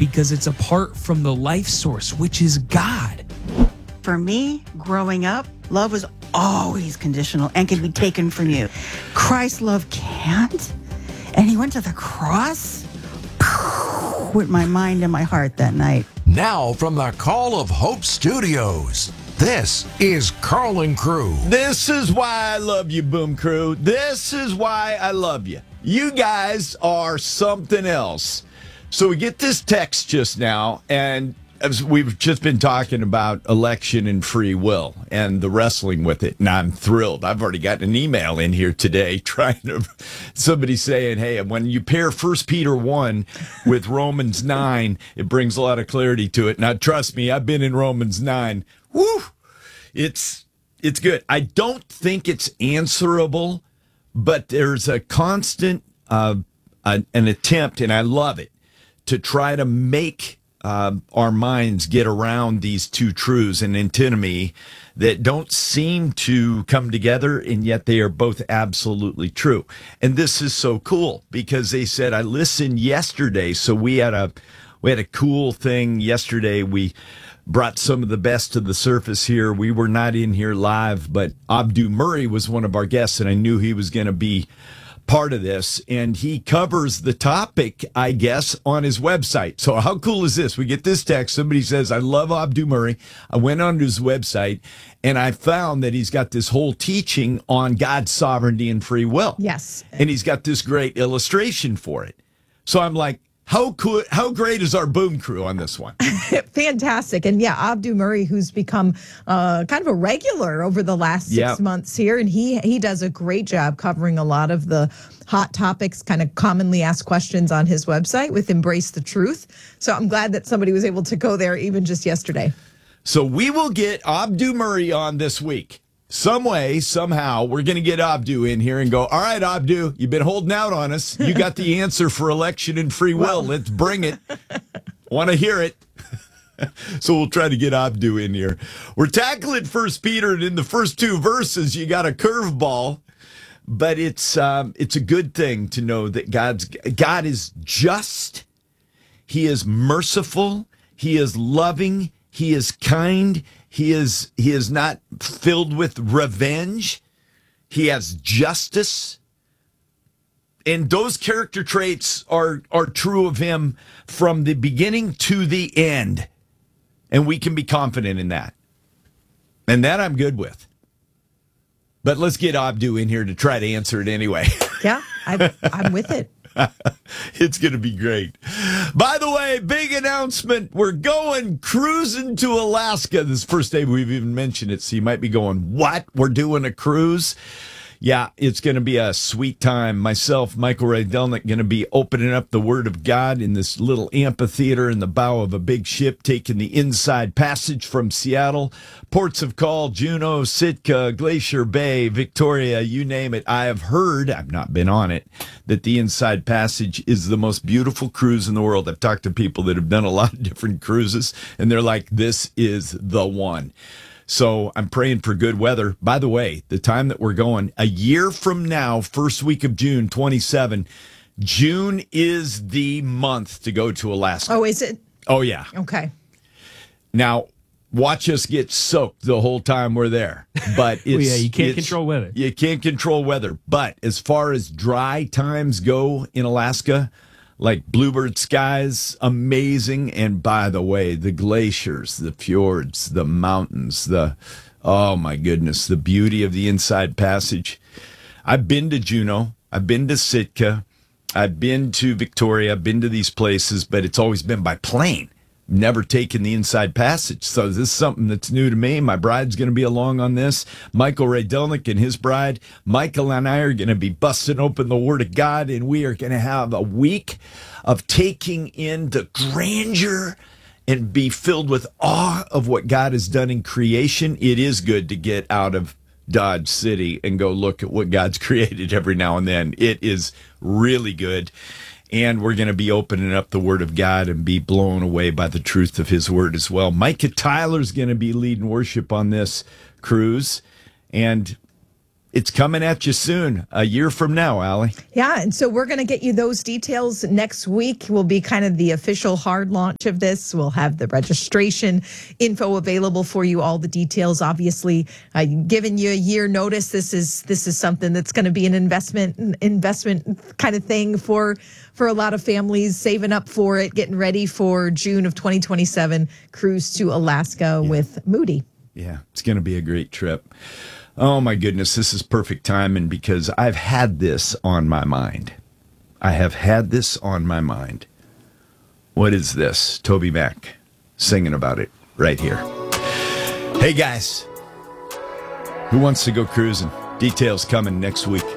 because it's apart from the life source, which is God. For me, growing up, love was always conditional and can be taken from you. Christ's love can't. And he went to the cross with my mind and my heart that night. Now from the Call of Hope Studios, this is Carl and Crew. This is why I love you, Boom Crew. This is why I love you. You guys are something else. So we get this text just now, and as we've just been talking about election and free will and the wrestling with it, and I'm thrilled. I've already gotten an email in here today somebody saying, hey, when you pair 1 Peter 1 with Romans 9, it brings a lot of clarity to it. Now, trust me, I've been in Romans 9. Woo! It's good. I don't think it's answerable, but there's a constant an attempt, and I love it, to try to make our minds get around these two truths and antinomy that don't seem to come together, and yet they are both absolutely true. And this is so cool because they said, I listened yesterday. So we had a cool thing yesterday. We brought some of the best to the surface here. We were not in here live, but Abdu Murray was one of our guests, and I knew he was going to be part of this, and he covers the topic, I guess, on his website. So how cool is this? We get this text. Somebody says, I love Abdu Murray. I went onto his website, and I found that he's got this whole teaching on God's sovereignty and free will. Yes. And he's got this great illustration for it. So I'm like, how great is our Boom Crew on this one? Fantastic. And yeah, Abdu Murray, who's become kind of a regular over the last 6 months here. And he does a great job covering a lot of the hot topics, kind of commonly asked questions on his website with Embrace the Truth. So I'm glad that somebody was able to go there even just yesterday. So we will get Abdu Murray on this week. Some way, somehow, we're going to get Abdu in here and go, all right, Abdu, you've been holding out on us. You got the answer for election and free will. Let's bring it. Want to hear it. So we'll try to get Abdu in here. We're tackling 1 Peter, and in the first two verses, you got a curveball. But it's a good thing to know that God is just. He is merciful. He is loving. He is kind. He is not filled with revenge. He has justice. And those character traits are true of him from the beginning to the end. And we can be confident in that. And that I'm good with. But let's get Abdu in here to try to answer it anyway. Yeah, I'm with it. It's going to be great. By the way, big announcement. We're going cruising to Alaska. This is the first day we've even mentioned it, so you might be going, what? We're doing a cruise? Yeah, it's going to be a sweet time. Myself, Michael Ray Delnick, going to be opening up the Word of God in this little amphitheater in the bow of a big ship, taking the inside passage from Seattle. Ports of call, Juneau, Sitka, Glacier Bay, Victoria, you name it. I have heard, I've not been on it, that the inside passage is the most beautiful cruise in the world. I've talked to people that have done a lot of different cruises, and they're like, this is the one. So I'm praying for good weather. By the way, the time that we're going, a year from now, first week of June, 27, June is the month to go to Alaska. Oh, is it? Oh, yeah. Okay. Now, watch us get soaked the whole time we're there. But it's, you can't control weather. You can't control weather. But as far as dry times go in Alaska, like bluebird skies, amazing. And by the way, the glaciers, the fjords, the mountains, oh my goodness, the beauty of the inside passage. I've been to Juneau. I've been to Sitka. I've been to Victoria. I've been to these places, but it's always been by plane. Never taken the inside passage. So this is something that's new to me. My bride's going to be along on this. Michael Ray Delnick and his bride. Michael and I are going to be busting open the Word of God, and we are going to have a week of taking in the grandeur and be filled with awe of what God has done in creation. It is good to get out of Dodge City and go look at what God's created every now and then. It is really good. And we're going to be opening up the Word of God and be blown away by the truth of His Word as well. Micah Tyler's going to be leading worship on this cruise. And it's coming at you soon, a year from now, Allie. Yeah, and so we're going to get you those details next week. Will be kind of the official hard launch of this. We'll have the registration info available for you, all the details. Obviously, giving you a year notice. This is something that's going to be an investment kind of thing for a lot of families, saving up for it, getting ready for June of 2027 cruise to Alaska with Moody. Yeah, it's going to be a great trip. Oh, my goodness, this is perfect timing because I've had this on my mind. I have had this on my mind. What is this? Toby Mac singing about it right here. Hey, guys, who wants to go cruising? Details coming next week.